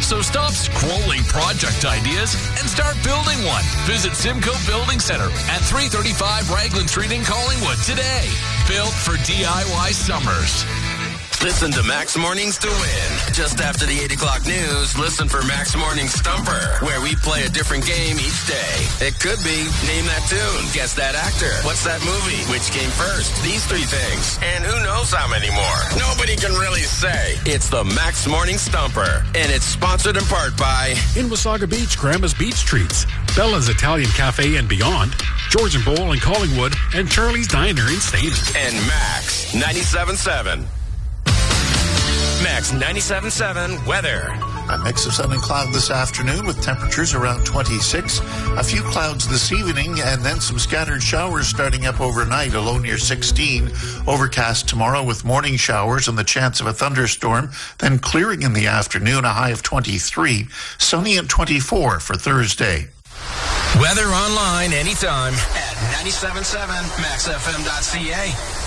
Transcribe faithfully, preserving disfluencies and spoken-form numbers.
So stop scrolling project ideas and start building one. Visit Simcoe Building Center at three thirty-five Raglan Street in Collingwood today. Built for D I Y summers. Listen to Max Mornings to win. Just after the eight o'clock news, listen for Max Morning Stumper, where we play a different game each day. It could be name that tune, guess that actor, what's that movie, which came first, these three things, and who knows how many more. Nobody can really say. It's the Max Morning Stumper, and it's sponsored in part by in Wasaga Beach, Grandma's Beach Treats, Bella's Italian Cafe and Beyond, George and Bowl in Collingwood, and Charlie's Diner in Stayner. And Max ninety-seven point seven. Max ninety-seven point seven weather. A mix of sun and cloud this afternoon with temperatures around twenty-six. A few clouds this evening and then some scattered showers starting up overnight, a low near sixteen. Overcast tomorrow with morning showers and the chance of a thunderstorm, then clearing in the afternoon, a high of twenty-three. Sunny at twenty-four for Thursday. Weather online anytime at ninety-seven point seven max f m dot c a.